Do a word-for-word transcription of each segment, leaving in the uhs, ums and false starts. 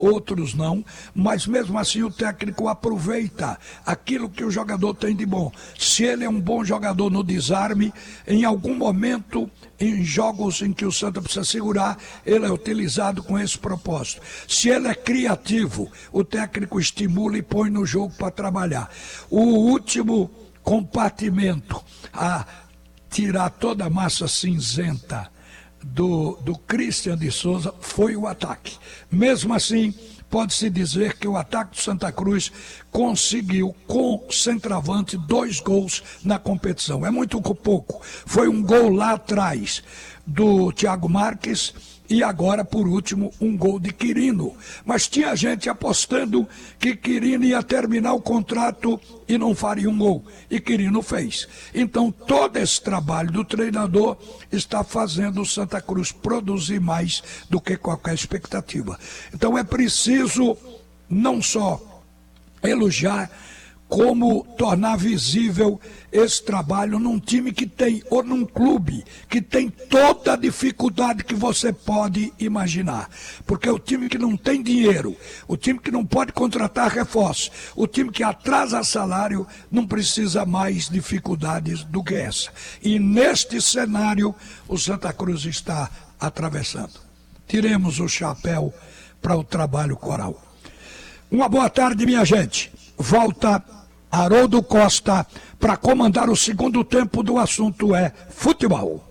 outros não, mas mesmo assim o técnico aproveita aquilo que o jogador tem de bom. Se ele é um bom jogador no desarme, em algum momento, em jogos em que o Santa precisa segurar, ele é utilizado com esse propósito. Se ele é criativo, o técnico estimula e põe no jogo para trabalhar. O último compartimento a tirar toda a massa cinzenta Do, do Christian de Souza foi o ataque. Mesmo assim, pode-se dizer que o ataque do Santa Cruz conseguiu, com centroavante, dois gols na competição. É muito pouco. Foi um gol lá atrás do Thiago Marques e agora, por último, um gol de Quirino. Mas tinha gente apostando que Quirino ia terminar o contrato e não faria um gol. E Quirino fez. Então, todo esse trabalho do treinador está fazendo o Santa Cruz produzir mais do que qualquer expectativa. Então, é preciso não só elogiar, como tornar visível esse trabalho num time que tem, ou num clube, que tem toda a dificuldade que você pode imaginar. Porque o time que não tem dinheiro, o time que não pode contratar reforços, o time que atrasa salário, não precisa mais dificuldades do que essa. E neste cenário, o Santa Cruz está atravessando. Tiremos o chapéu para o trabalho coral. Uma boa tarde, minha gente. Volta Haroldo Costa para comandar o segundo tempo do assunto é futebol.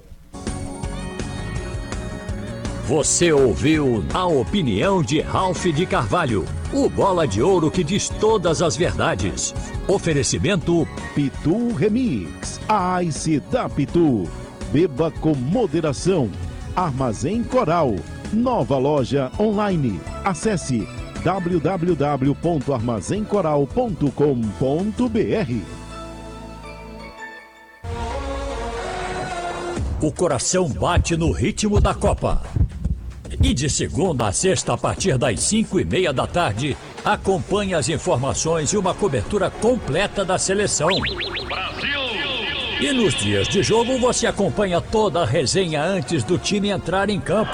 Você ouviu a opinião de Ralph de Carvalho, o bola de ouro que diz todas as verdades. Oferecimento Pitu Remix, a Ice da Pitu. Beba com moderação. Armazém Coral, nova loja online. Acesse w w w ponto armazém coral ponto com ponto b r. O coração bate no ritmo da Copa. E de segunda a sexta, a partir das cinco e meia da tarde, acompanhe as informações e uma cobertura completa da seleção. Brasil! E nos dias de jogo, você acompanha toda a resenha antes do time entrar em campo.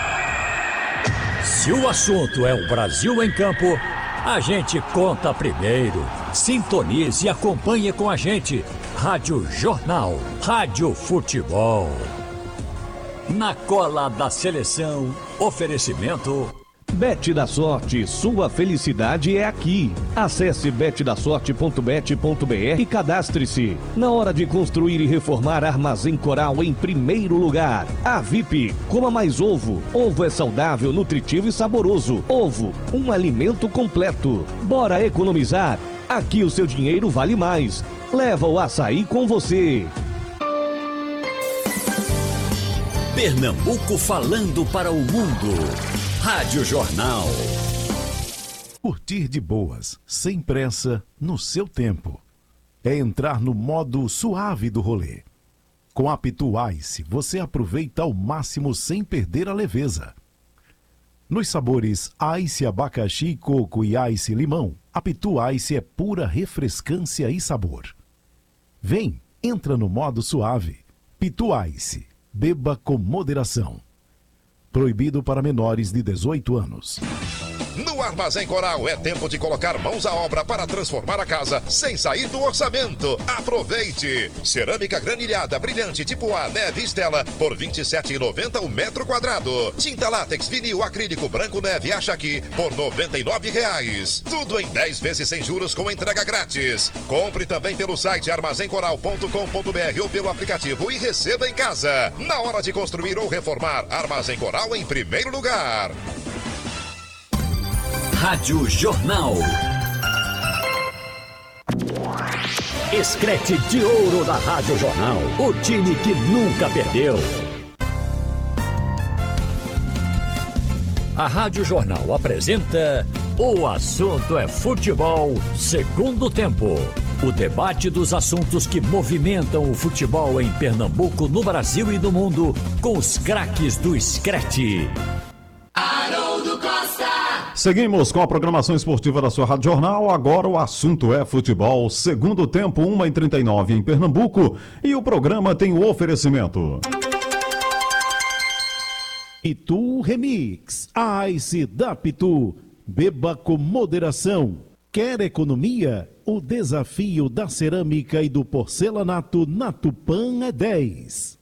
Se o assunto é o Brasil em campo, a gente conta primeiro. Sintonize e acompanhe com a gente. Rádio Jornal, Rádio Futebol. Na cola da seleção, oferecimento... Bet da Sorte, sua felicidade é aqui. Acesse bet da sorte ponto bet ponto b r e cadastre-se. Na hora de construir e reformar, Armazém Coral em primeiro lugar. A V I P, coma mais ovo. Ovo é saudável, nutritivo e saboroso. Ovo, um alimento completo. Bora economizar? Aqui o seu dinheiro vale mais. Leva o açaí com você. Pernambuco falando para o mundo. Rádio Jornal. Curtir de boas, sem pressa, no seu tempo. É entrar no modo suave do rolê. Com a Pitu Ice, você aproveita ao máximo sem perder a leveza. Nos sabores Ice abacaxi, coco e Ice limão, a Pitu Ice é pura refrescância e sabor. Vem, entra no modo suave. Pitu Ice, beba com moderação. Proibido para menores de dezoito anos. No Armazém Coral é tempo de colocar mãos à obra para transformar a casa sem sair do orçamento. Aproveite! Cerâmica granilhada brilhante tipo A, neve Estela por vinte e sete reais e noventa centavos o metro quadrado. Tinta látex vinil acrílico branco neve Achaqui por noventa e nove reais. Tudo em dez vezes sem juros com entrega grátis. Compre também pelo site armazém coral ponto com ponto b r ou pelo aplicativo e receba em casa. Na hora de construir ou reformar, Armazém Coral em primeiro lugar. Rádio Jornal. Escrete de ouro da Rádio Jornal. O time que nunca perdeu. A Rádio Jornal apresenta O Assunto é Futebol, segundo tempo. O debate dos assuntos que movimentam o futebol em Pernambuco, no Brasil e no mundo, com os craques do Escrete. Haroldo Costa. Seguimos com a programação esportiva da sua Rádio Jornal. Agora o assunto é futebol. Segundo tempo, uma e trinta e nove em Pernambuco. E o programa tem o oferecimento. Pitu Remix, a Ice da Pitu. Beba com moderação. Quer economia? O desafio da cerâmica e do porcelanato na Tupã é dez.